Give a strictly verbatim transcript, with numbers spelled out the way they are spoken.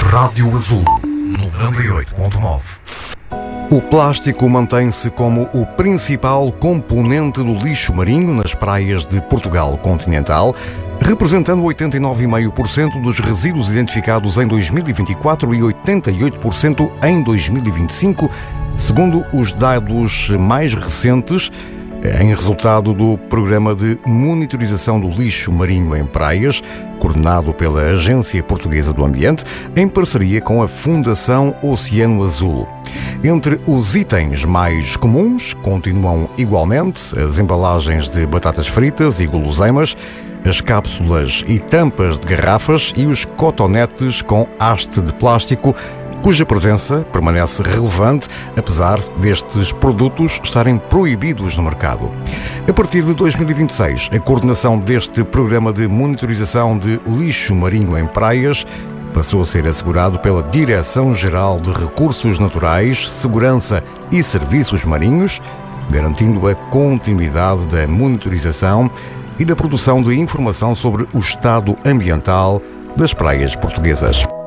Rádio Azul noventa e oito ponto nove. O plástico mantém-se como o principal componente do lixo marinho nas praias de Portugal continental, representando oitenta e nove vírgula cinco por cento dos resíduos identificados em dois mil e vinte e quatro e oitenta e oito por cento em dois mil e vinte e cinco, segundo os dados mais recentes, em resultado do Programa de Monitorização do Lixo Marinho em Praias, coordenado pela Agência Portuguesa do Ambiente, em parceria com a Fundação Oceano Azul. Entre os itens mais comuns, continuam igualmente as embalagens de batatas fritas e guloseimas, as cápsulas e tampas de garrafas e os cotonetes com haste de plástico, cuja presença permanece relevante, apesar destes produtos estarem proibidos no mercado. A partir de dois mil e vinte e seis, a coordenação deste programa de monitorização de lixo marinho em praias passou a ser assegurado pela Direção-Geral de Recursos Naturais, Segurança e Serviços Marinhos, garantindo a continuidade da monitorização e da produção de informação sobre o estado ambiental das praias portuguesas.